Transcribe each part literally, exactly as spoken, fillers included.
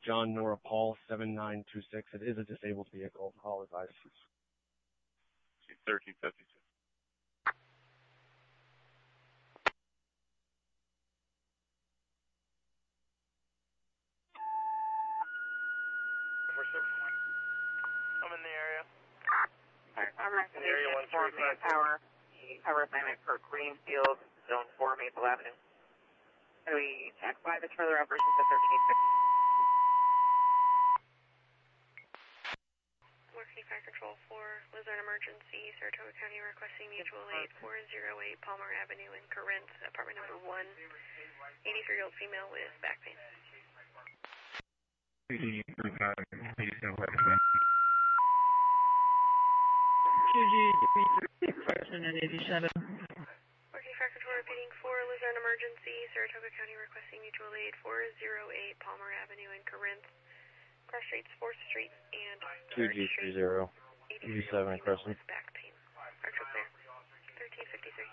John Nora Paul seven nine two six. It is a disabled vehicle. Apologize. thirteen fifty-two. I'm in the area. Alright, I'm recommendation for manpower. Power assignment for Greenfield, Zone four, Maple Avenue. How do we check by the trailer operations at thirteen fifty? Working Fire Control for Luzerne Emergency, Saratoga County requesting mutual aid four oh eight Palmer Avenue in Corinth, apartment number one, eighty-three-year-old female with back pain. Q G person at eighty-seven. Working Fire Control repeating for Luzerne Emergency, Saratoga County requesting mutual aid four oh eight Palmer Avenue in Corinth, cross streets fourth Street and two G three zero. eighty-seven Crescent. Back pain. Archer clear. thirteen fifty-three.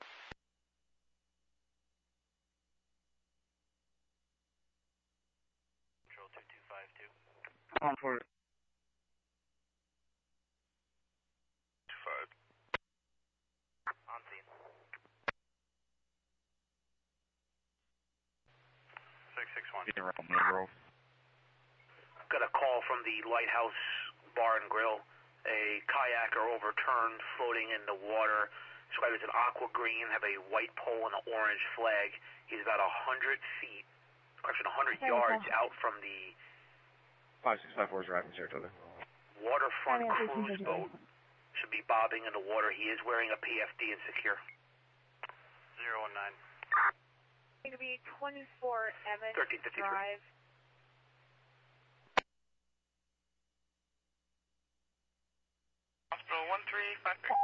Control two two five two. On for it. two five. On scene. six six one. Got a call from the Lighthouse Bar and Grill. A kayaker overturned, floating in the water. Described as an aqua green, have a white pole and an orange flag. He's about a hundred feet, correction, a hundred yards out from the five six five four Drive in Saratoga. waterfront cruise boat. Should be bobbing in the water. He is wearing a P F D and secure. zero one nine. Going to be twenty-four Evans thirteen fifty-three. Drive. Hospital one three five three.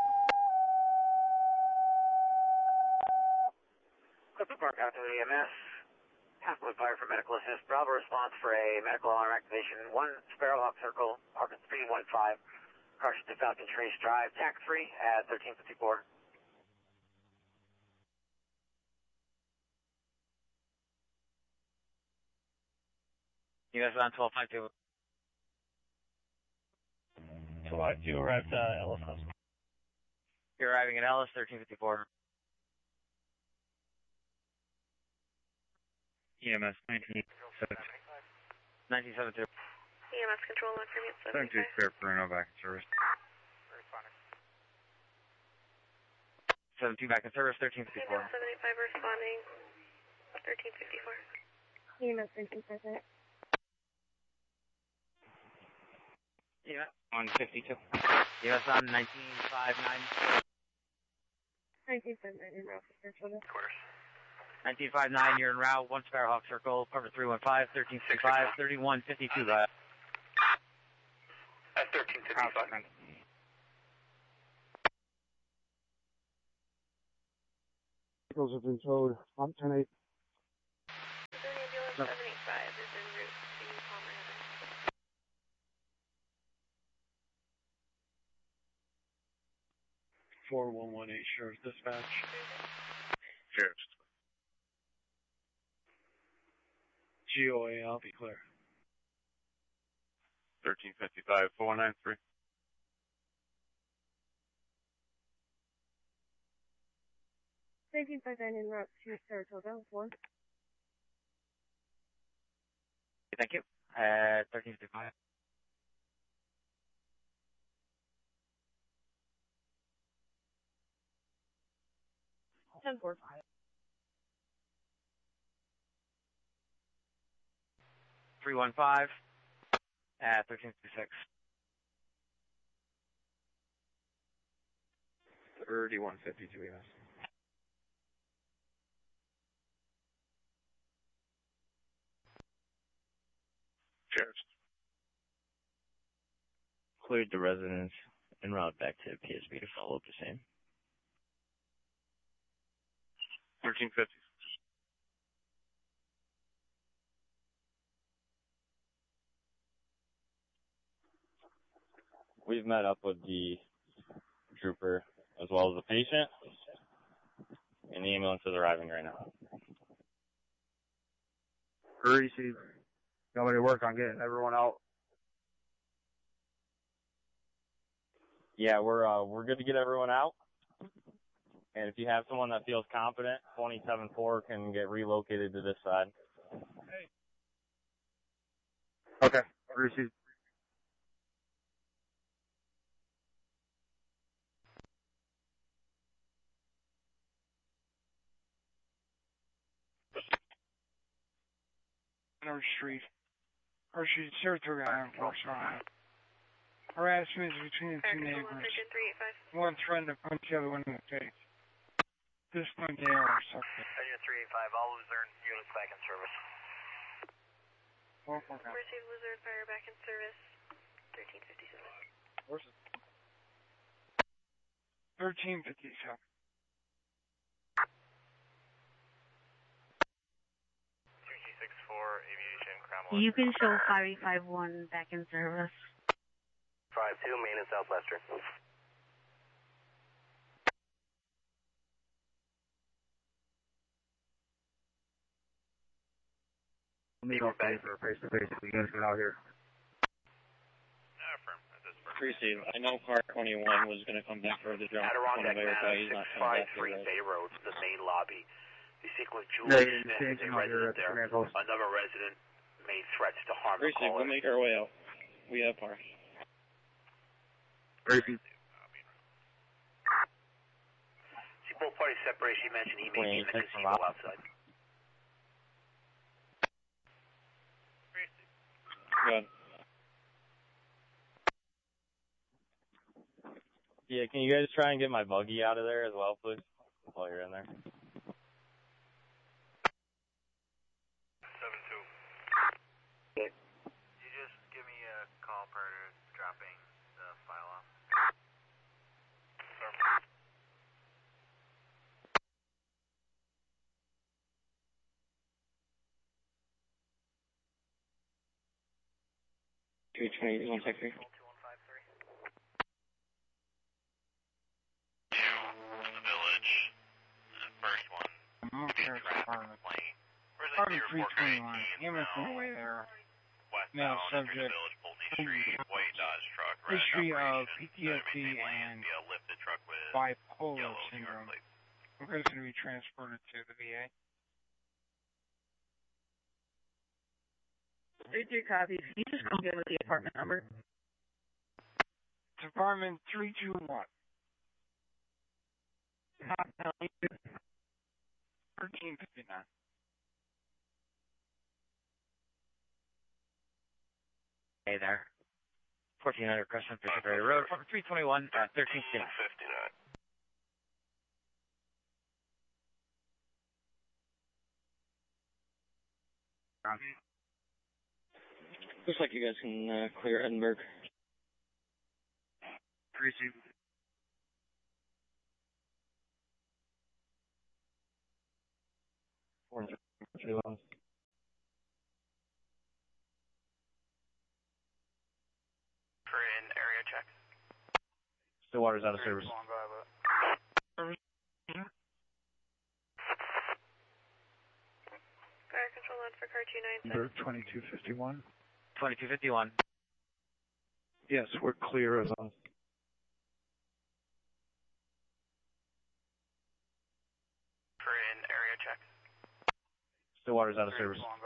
Clipper Park out to the E M S. Halfway fire for medical assist. Bravo response for a medical alarm activation. One Sparrowhawk Circle, apartment three one five. Car to Falcon Trace Drive. Tac three at thirteen fifty-four. You guys are on twelve five two. twelve five two arrived at Ellis Hospital. You're arriving at Ellis, thirteen fifty-four. E M S nineteen seventy-two. nineteen seventy-two. E M S control on permit seventy-two seventy-five. Spare Bruno back in service. seventy-two back in service, thirteen fifty-four. E M S seventy-five responding. thirteen fifty-four. E M S thirteen fifty-four. E M S On fifty-two. E M S on nineteen fifty-nine. nineteen fifty-nine in route for Saratoga. Quarters. nineteen fifty-nine, you're en route, one Sparrowhawk Circle, apartment three one five, thirteen fifty-five, thirty-one fifty-two, guys. At thirteen fifty-five. Vehicles have been towed. I'm ten eight. Luzerne ambulance No. seven eight five is en route to Palmer Avenue. four one one eight Sheriff's Dispatch. Sheriff's. G O A, I'll be clear. thirteen fifty-five, four nine three. nineteen fifty-nine en route to Saratoga. One. Thank you. Uh, thirteen fifty-five. ten four five. three one five. Uh, thirteen fifty-six. thirty-one fifty-two, yes. Sheriff's. Cleared the residence en route back to P S B to follow up the same. thirteen fifty. We've met up with the trooper as well as the patient, and the ambulance is arriving right now. Hurry, Steve. You want me to work on getting everyone out? Yeah, we're uh, we're good to get everyone out. And if you have someone that feels confident, twenty-seven four can get relocated to this side. Okay, received. North Street. Or Street, Saratoga Island, Force Ohio. Harassment is between the two neighbors. One threatened to punch the other one in the face. This one they are suspect. Engine three eighty-five, all Luzerne units back in service. Received Luzerne fire back in service. thirteen fifty-seven. Where's it? thirteen fifty-seven. Aviation, Crown You can show five eight five one back in service. five two, main and southwestern. Let me go for face to face. You guys get out here. Appreciate it. I know car twenty-one was going to come back for the drop. Adirondack Verify he's Manor, not six coming five back three to the Bay Road, the main lobby. You speak with Yeah, Julie you're Smith, is a changing out here resident at the there. command post. Another resident made threats to harm the Appreciate it. caller. We'll make our way out. We have car. Received. See, both parties separate. She mentioned he may be in the twenty-six casino outside. Good. Yeah, can you guys try and get my buggy out of there as well, please? While you're in there. seven two. Okay. You just give me a call prior to dropping the file off. Sir. two twenty, one six three. Party three twenty-one. Ambulance on the way there. Male subject. History of P T S D and bipolar syndrome. We're going to be transported to the V A. three three copy. Can you just come get with the apartment number? Department three two one. thirteen fifty-nine. Hey there. fourteen hundred Crescent Pacific Road, three twenty-one, uh, thirteen fifty-nine. Looks like you guys can uh, clear Edinburgh. Received. Four two one. For an area check. Stillwater's out of service. Fire control on for car two nine seven. Number twenty-two fifty-one. twenty-two fifty-one. Yes, we're clear as on. For an area check. Stillwater's out of service.